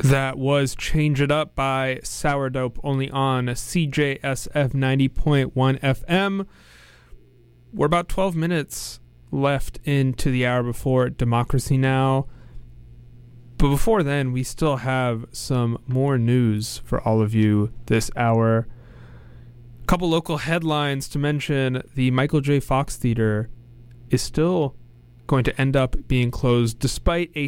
That was Change It Up by Sourdope, only on CJSF 90.1 FM. We're about 12 minutes left into the hour before Democracy Now! But before then, we still have some more news for all of you this hour. A couple local headlines to mention. The Michael J. Fox Theater is still going to end up being closed despite a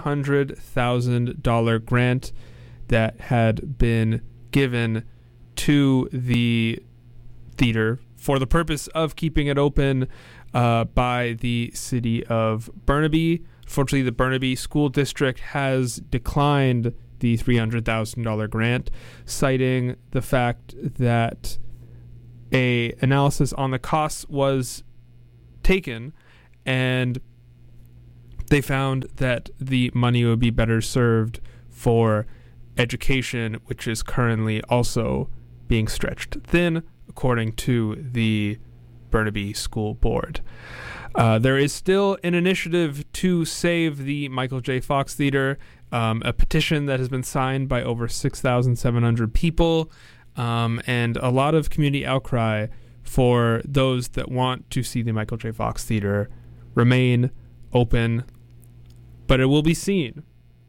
$300,000 grant that had been given to the theater for the purpose of keeping it open by the city of Burnaby. Fortunately, the Burnaby School District has declined the $300,000 grant, citing the fact that a analysis on the costs was taken, and they found that the money would be better served for education, which is currently also being stretched thin, according to the Burnaby School Board. There is still an initiative to save the Michael J. Fox Theater, a petition that has been signed by over 6,700 people, and a lot of community outcry for those that want to see the Michael J. Fox Theater remain open, but it will be seen.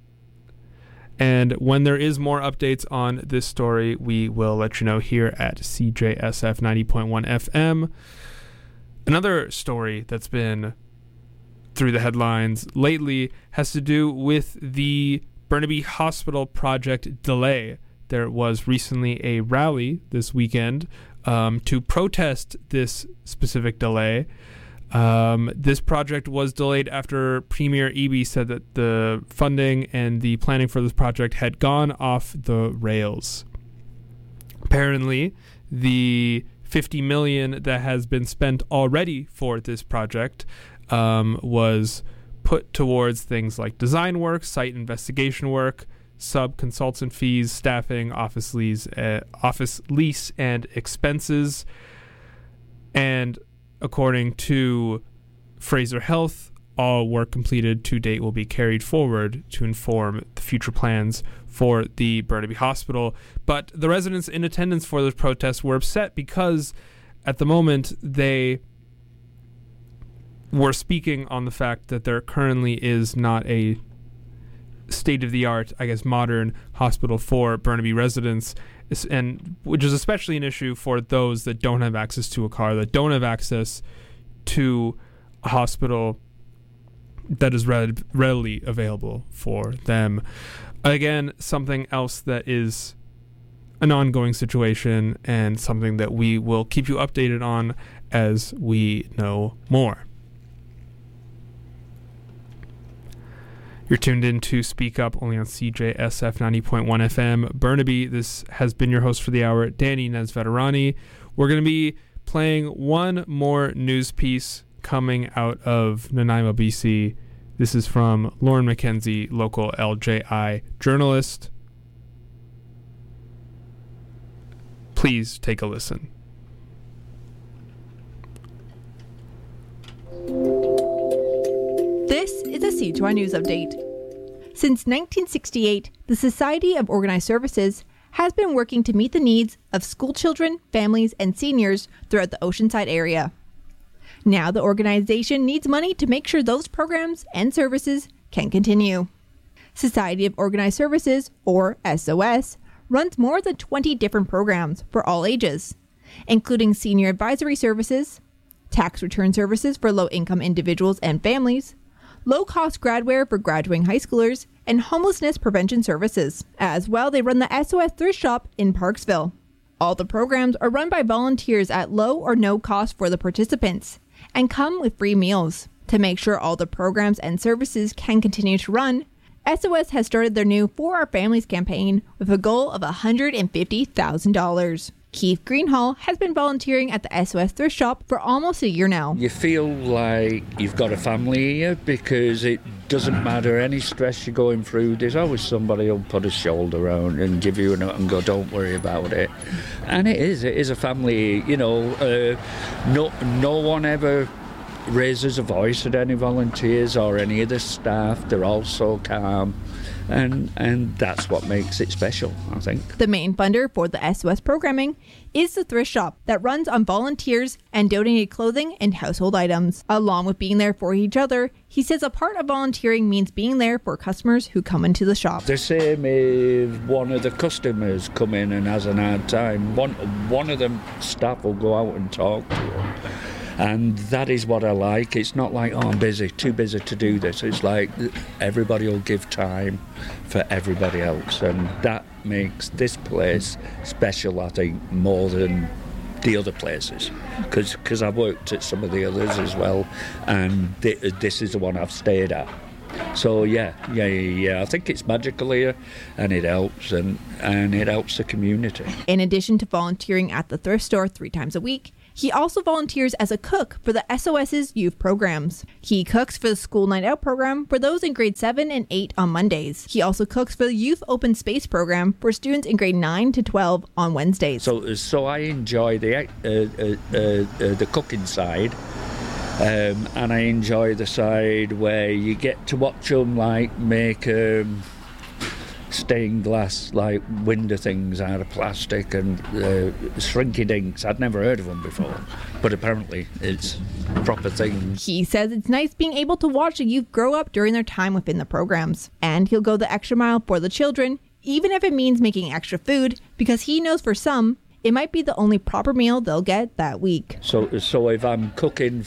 And when there is more updates on this story, we will let you know here at CJSF 90.1 FM. Another story that's been through the headlines lately has to do with the Burnaby Hospital project delay. There was recently a rally this weekend to protest this specific delay. This project was delayed after Premier Eby said that the funding and the planning for this project had gone off the rails. Apparently, the $50 million that has been spent already for this project was put towards things like design work, site investigation work, sub-consultant fees, staffing, office lease, and expenses. And according to Fraser Health, all work completed to date will be carried forward to inform the future plans for the Burnaby Hospital. But the residents in attendance for those protests were upset because at the moment they were speaking on the fact that there currently is not a state-of-the-art, modern hospital for Burnaby residents, and which is especially an issue for those that don't have access to a car, that don't have access to a hospital that is readily available for them. Again, something else that is an ongoing situation and something that we will keep you updated on as we know more. You're tuned in to Speak Up, only on CJSF 90.1 FM, Burnaby. This has been your host for the hour, Danny Nesveterani. We're going to be playing one more news piece coming out of Nanaimo, BC. This is from Lauren McKenzie, local LJI journalist. Please take a listen. This is a C2I News Update. Since 1968, the Society of Organized Services has been working to meet the needs of school children, families, and seniors throughout the Oceanside area. Now the organization needs money to make sure those programs and services can continue. Society of Organized Services, or SOS, runs more than 20 different programs for all ages, including senior advisory services, tax return services for low-income individuals and families, low-cost gradware for graduating high schoolers, and homelessness prevention services. As well, they run the SOS Thrift Shop in Parksville. All the programs are run by volunteers at low or no cost for the participants and come with free meals. To make sure all the programs and services can continue to run, SOS has started their new For Our Families campaign with a goal of $150,000. Keith Greenhall has been volunteering at the SOS Thrift Shop for almost a year now. You feel like you've got a family here because it doesn't matter any stress you're going through. There's always somebody who'll put a shoulder around and give you a note and go, don't worry about it. And it is a family, no one ever raises a voice at any volunteers or any of the staff. They're all so calm. And that's what makes it special, I think. The main funder for the SOS programming is the thrift shop that runs on volunteers and donated clothing and household items. Along with being there for each other, he says a part of volunteering means being there for customers who come into the shop. The same if one of the customers come in and has an hard time, one of them staff will go out and talk to them. And that is what I like. It's not like, oh, I'm busy, too busy to do this. It's like everybody will give time for everybody else. And that makes this place special, I think, more than the other places. Because I've worked at some of the others as well. And this is the one I've stayed at. So, yeah. I think it's magical here, and it helps, and it helps the community. In addition to volunteering at the thrift store 3 times a week, he also volunteers as a cook for the SOS's youth programs. He cooks for the School Night Out program for those in grade 7 and 8 on Mondays. He also cooks for the Youth Open Space program for students in grade 9 to 12 on Wednesdays. So I enjoy the cooking side. And I enjoy the side where you get to watch them like make stained glass like window things out of plastic and shrinky dinks. I'd never heard of them before, but apparently it's a proper thing. He says it's nice being able to watch the youth grow up during their time within the programs, and he'll go the extra mile for the children, even if it means making extra food, because he knows for some it might be the only proper meal they'll get that week. So if I'm cooking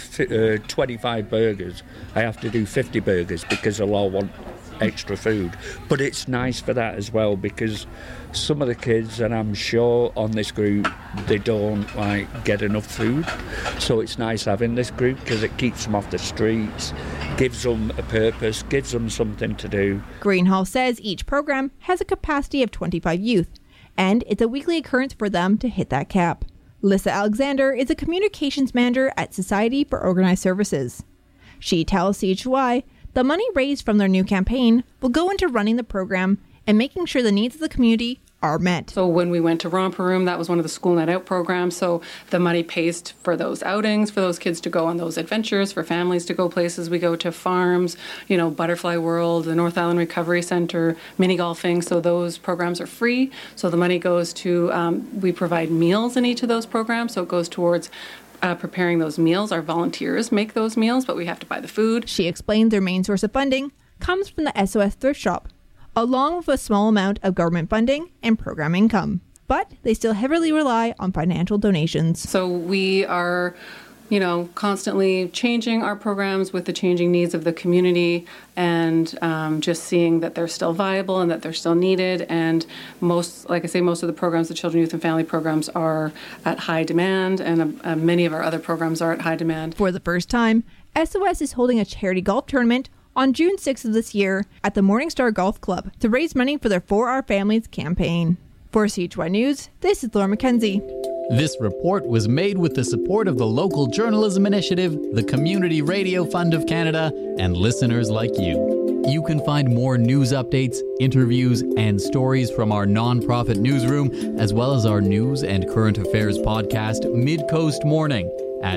25 burgers, I have to do 50 burgers because they'll all want extra food. But it's nice for that as well, because some of the kids, and I'm sure on this group, they don't get enough food. So it's nice having this group because it keeps them off the streets, gives them a purpose, gives them something to do. Greenhall says each program has a capacity of 25 youth, and it's a weekly occurrence for them to hit that cap. Lissa Alexander is a communications manager at Society for Organized Services. She tells CHY the money raised from their new campaign will go into running the program and making sure the needs of the community are met. So when we went to Romper Room, that was one of the School Night Out programs. So the money pays for those outings, for those kids to go on those adventures, for families to go places. We go to farms, Butterfly World, the North Island Recovery Center, mini golfing. So those programs are free. So the money goes to, we provide meals in each of those programs. So it goes towards preparing those meals. Our volunteers make those meals, but we have to buy the food. She explained their main source of funding comes from the SOS Thrift Shop, along with a small amount of government funding and program income. But they still heavily rely on financial donations. So we are, constantly changing our programs with the changing needs of the community, and just seeing that they're still viable and that they're still needed. And most of the programs, the children, youth, and family programs, are at high demand, and many of our other programs are at high demand. For the first time, SOS is holding a charity golf tournament on June 6th of this year at the Morningstar Golf Club to raise money for their For Our Families campaign. For CHY News, this is Laura McKenzie. This report was made with the support of the Local Journalism Initiative, the Community Radio Fund of Canada, and listeners like you. You can find more news updates, interviews, and stories from our nonprofit newsroom, as well as our news and current affairs podcast, Mid-Coast Morning, at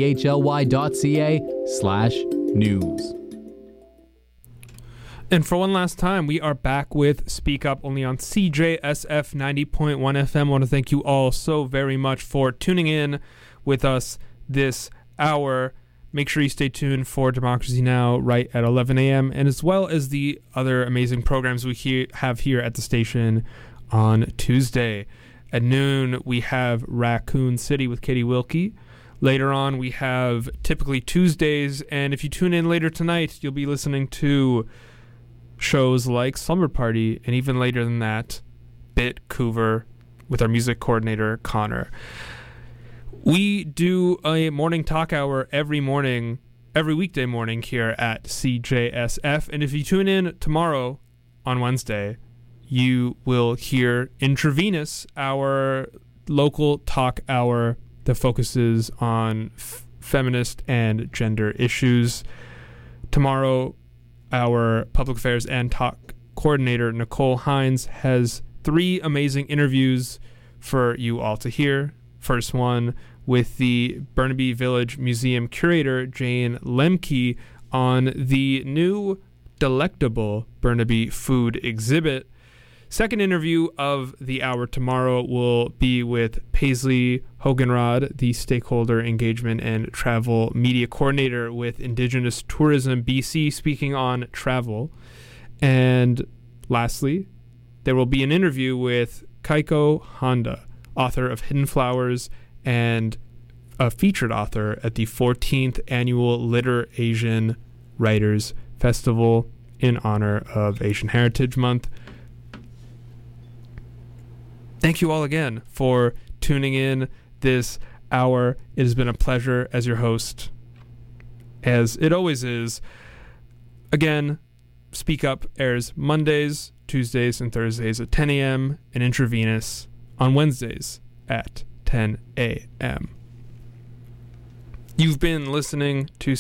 chly.ca/news. And for one last time, we are back with Speak Up, only on CJSF 90.1 FM. I want to thank you all so very much for tuning in with us this hour. Make sure you stay tuned for Democracy Now! Right at 11 a.m. and as well as the other amazing programs we have here at the station on Tuesday. At noon, we have Raccoon City with Katie Wilkie. Later on, we have Typically Tuesdays, and if you tune in later tonight, you'll be listening to shows like Slumber Party, and even later than that, Bit Coover with our music coordinator, Connor. We do a morning talk hour every weekday morning here at CJSF, and if you tune in tomorrow on Wednesday, you will hear Intravenous, our local talk hour that focuses on feminist and gender issues. Tomorrow, our public affairs and talk coordinator, Nicole Hines, has 3 amazing interviews for you all to hear. First one with the Burnaby Village Museum curator Jane Lemke on the new Delectable Burnaby food exhibit. Second interview of the hour tomorrow will be with Paisley Hoganrod, the Stakeholder Engagement and Travel Media Coordinator with Indigenous Tourism BC, speaking on travel. And lastly, there will be an interview with Kaiko Honda, author of Hidden Flowers and a featured author at the 14th Annual Liter Asian Writers Festival in honor of Asian Heritage Month. Thank you all again for tuning in this hour. It has been a pleasure as your host, as it always is. Again, Speak Up airs Mondays, Tuesdays, and Thursdays at 10 a.m. and Intravenous on Wednesdays at 10 a.m. You've been listening to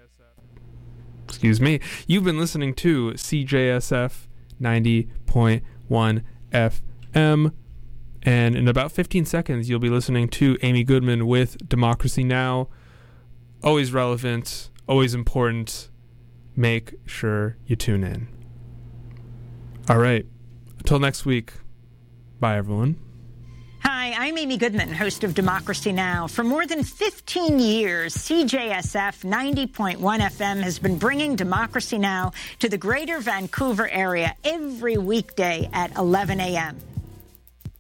You've been listening to CJSF 90.1 FM. And in about 15 seconds, you'll be listening to Amy Goodman with Democracy Now! Always relevant, always important. Make sure you tune in. All right. Until next week. Bye, everyone. Hi, I'm Amy Goodman, host of Democracy Now! For more than 15 years, CJSF 90.1 FM has been bringing Democracy Now! To the greater Vancouver area every weekday at 11 a.m.